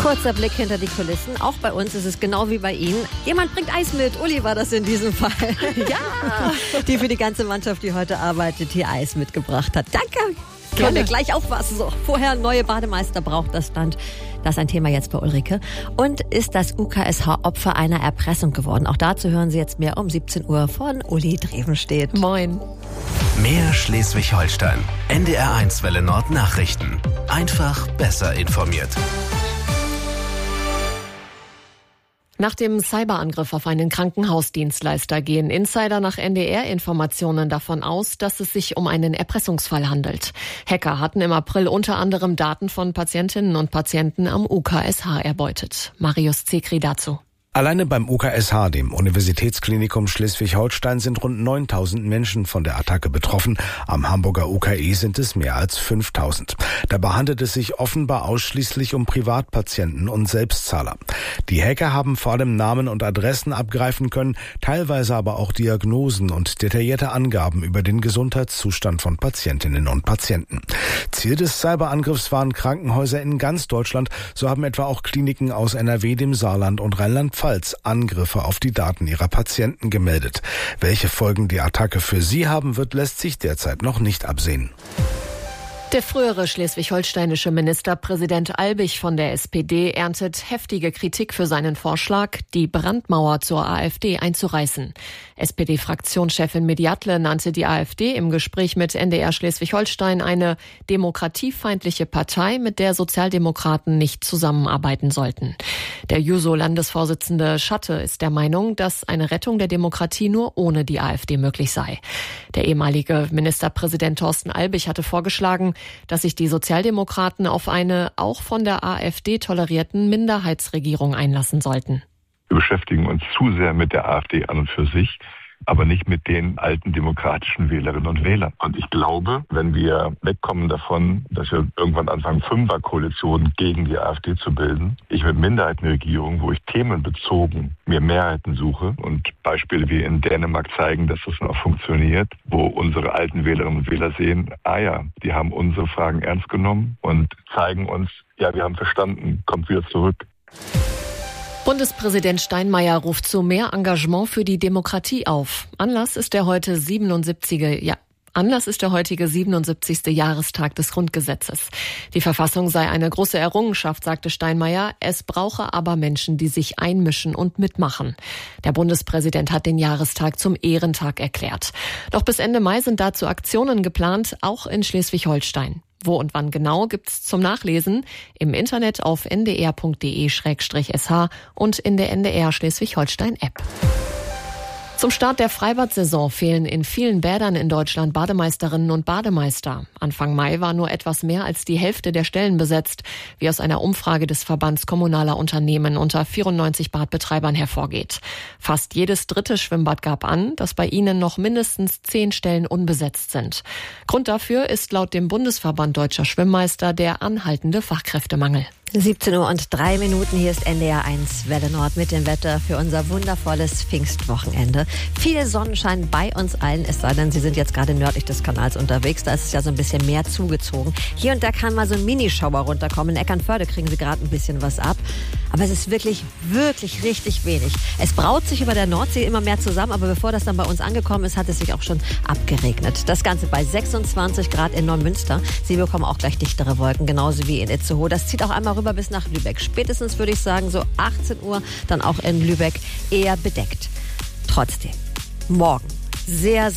Kurzer Blick hinter die Kulissen. Auch bei uns ist es genau wie bei Ihnen. Jemand bringt Eis mit. Uli war das in diesem Fall. Ja, die für die ganze Mannschaft, die heute arbeitet, hier Eis mitgebracht hat. Danke. Gerne. Gleich auch was. So, vorher neue Bademeister braucht das Land. Das ist ein Thema jetzt bei Ulrike. Und ist das UKSH Opfer einer Erpressung geworden? Auch dazu hören Sie jetzt mehr um 17 Uhr von Uli Drevenstedt. Moin. Mehr Schleswig-Holstein. NDR1 Welle Nord Nachrichten. Einfach besser informiert. Nach dem Cyberangriff auf einen Krankenhausdienstleister gehen Insider nach NDR-Informationen davon aus, dass es sich um einen Erpressungsfall handelt. Hacker hatten im April unter anderem Daten von Patientinnen und Patienten am UKSH erbeutet. Marius Zekri dazu. Alleine beim UKSH, dem Universitätsklinikum Schleswig-Holstein, sind rund 9.000 Menschen von der Attacke betroffen. Am Hamburger UKE sind es mehr als 5.000. Dabei handelt es sich offenbar ausschließlich um Privatpatienten und Selbstzahler. Die Hacker haben vor allem Namen und Adressen abgreifen können, teilweise aber auch Diagnosen und detaillierte Angaben über den Gesundheitszustand von Patientinnen und Patienten. Ziel des Cyberangriffs waren Krankenhäuser in ganz Deutschland. So haben etwa auch Kliniken aus NRW, dem Saarland und Rheinland-Pfalz Angriffe auf die Daten ihrer Patienten gemeldet. Welche Folgen die Attacke für sie haben wird, lässt sich derzeit noch nicht absehen. Der frühere schleswig-holsteinische Ministerpräsident Albig von der SPD erntet heftige Kritik für seinen Vorschlag, die Brandmauer zur AfD einzureißen. SPD-Fraktionschefin Mediatle nannte die AfD im Gespräch mit NDR Schleswig-Holstein eine demokratiefeindliche Partei, mit der Sozialdemokraten nicht zusammenarbeiten sollten. Der Juso-Landesvorsitzende Schatte ist der Meinung, dass eine Rettung der Demokratie nur ohne die AfD möglich sei. Der ehemalige Ministerpräsident Thorsten Albig hatte vorgeschlagen, dass sich die Sozialdemokraten auf eine auch von der AfD tolerierten Minderheitsregierung einlassen sollten. Wir beschäftigen uns zu sehr mit der AfD an und für sich, aber nicht mit den alten demokratischen Wählerinnen und Wählern. Und ich glaube, wenn wir wegkommen davon, dass wir irgendwann anfangen, Fünferkoalitionen gegen die AfD zu bilden, ich mit Minderheitenregierungen, wo ich themenbezogen mir Mehrheiten suche und Beispiele wie in Dänemark zeigen, dass das noch funktioniert, wo unsere alten Wählerinnen und Wähler sehen, die haben unsere Fragen ernst genommen und zeigen uns, ja, wir haben verstanden, kommt wieder zurück. Bundespräsident Steinmeier ruft zu mehr Engagement für die Demokratie auf. Anlass ist der heutige 77. Jahrestag des Grundgesetzes. Die Verfassung sei eine große Errungenschaft, sagte Steinmeier. Es brauche aber Menschen, die sich einmischen und mitmachen. Der Bundespräsident hat den Jahrestag zum Ehrentag erklärt. Doch bis Ende Mai sind dazu Aktionen geplant, auch in Schleswig-Holstein. Wo und wann genau gibt's zum Nachlesen im Internet auf ndr.de/sh und in der NDR Schleswig-Holstein-App. Zum Start der Freibad-Saison fehlen in vielen Bädern in Deutschland Bademeisterinnen und Bademeister. Anfang Mai war nur etwas mehr als die Hälfte der Stellen besetzt, wie aus einer Umfrage des Verbands kommunaler Unternehmen unter 94 Badbetreibern hervorgeht. Fast jedes dritte Schwimmbad gab an, dass bei ihnen noch mindestens 10 Stellen unbesetzt sind. Grund dafür ist laut dem Bundesverband Deutscher Schwimmmeister der anhaltende Fachkräftemangel. 17:03 Uhr, hier ist NDR1 Welle Nord mit dem Wetter für unser wundervolles Pfingstwochenende. Viel Sonnenschein bei uns allen, es sei denn, Sie sind jetzt gerade nördlich des Kanals unterwegs, da ist es ja so ein bisschen mehr zugezogen. Hier und da kann mal so ein Minischauer runterkommen, in Eckernförde kriegen Sie gerade ein bisschen was ab, aber es ist wirklich, wirklich richtig wenig. Es braut sich über der Nordsee immer mehr zusammen, aber bevor das dann bei uns angekommen ist, hat es sich auch schon abgeregnet. Das Ganze bei 26 Grad in Neumünster. Sie bekommen auch gleich dichtere Wolken, genauso wie in Itzehoe. Das zieht auch einmal rüber bis nach Lübeck. Spätestens würde ich sagen, so 18 Uhr dann auch in Lübeck eher bedeckt. Trotzdem, morgen sehr,